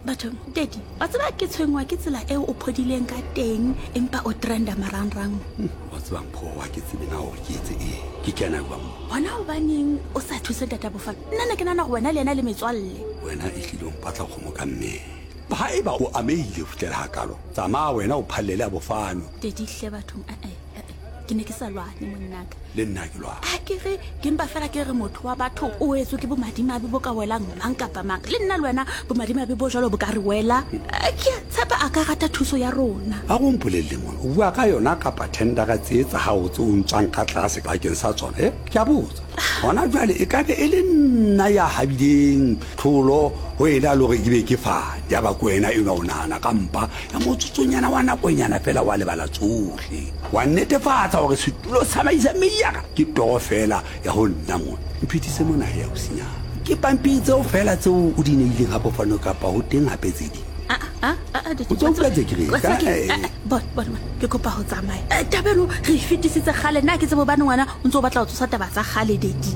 bathong Daddy wa tseba ke tshwengwa ke tsela eo o phodileng ka teng empa o trenda marangrang wa tsebang phowa ke tsebe na o ke etse ke kena ba mo wena o baneng o sa thuse Tata Bofana nna ne ke nana go wena le yena le metswalle wena e hlilong patla go mo ka mme ba eba o ameile futela hakalo tsama wena o phallele a Bofana Daddy hle bathong ke ne ke sa lwane monnaka le nna ke lwa a ke re ke mpa fela ke re motho wa batho o etswe ke bomadimabe bo ka welang mang kapa mang le nna le wena bomadimabe bo jalo bo ka re wela ke tshepa a ka rata thuso ya rona a go mpolelle mona o bua ka yona kapa tendera tse ha o tse o ntshang ka tlase bakeng sa tsona ke a botsa bona jwale e ka be e le nna ya habileng tlholo ho ena le gore ke be ke fa ya ba kwena e no nana ka mpa ya motsotsonyana wa nakonyana fela wa lebala tsohle wa netefatsa gore setulo sa maisa meyaka ke toro fela ya ho nna mona mphitise mona ya o sinya ke pampitse o fela tseo o di neileng ha Bofana kapa ho teng hape tse di o tsotse ke bon ke kopa ho tsamaya tabelo re fitisitse khale nna ke tsebo bana ngwana o ntse o batla o tsosa taba tsa khale Daddy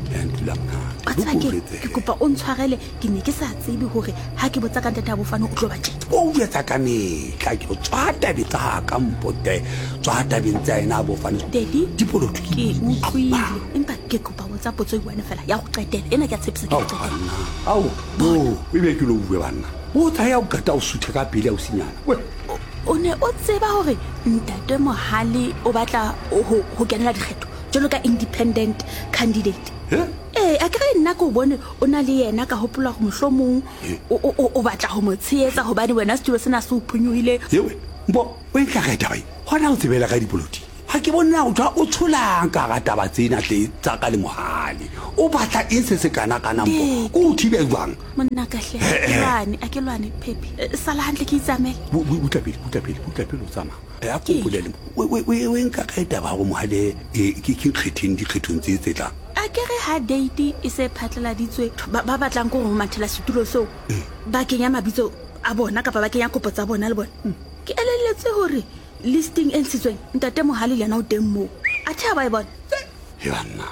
ke kopa o ntshwarele ke ne ke sa tsebe hore ha ke botsa ka Tata Bofana o tlo ba tjena o yetsa ka metla ke o tswata bitsa ka mpote tswata bintsa ena Bofana Daddy dipolotiki ke utlwile empa ke kopa botsa potso e wena fela ya go qetela ena ke a tshepisa ke qetela au e be ke lo bua bana o tsaya o gata o suthe ka pele o sinyana o ne o tseba hore Ntate Mohale o batla ho kenela dikgetho jalo ka independent candidate a ke re nna ko bone o na le yena ka hopola go mohlomong o batla ho mo tsheetsa hobane wena setulo sena se o phunyohile yewe mbo o e tlageta bai hona o tsebela ka dipoloti ha ke bona o tswa o tsholang ka ga taba tsena tle tsa ka le Mohale o batla e se kana mbo o thibe jwang monna ka hle ke lwane Pepi sala hantle ke itsamela butapele o tsama ya ko bolele we nka ka taba go Mohale ke kgetheng dikgethong tse tsetlang a ke re ha date e se phatlaladitswe ba batlang go mathela setulo seo ba kenya mabitso a bona kapa ba kenya kopo tsa bona le bona ke elelletse hore listing e ntshitsweng Ntate Mohale le na o teng mo a tha ba e bona yana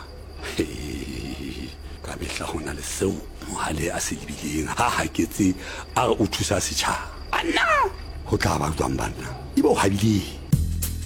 ka betla hona le seo Mohale a se dibileng ha ketse a o thusa setjhaba anna ho tla ba tswang bana ibo habile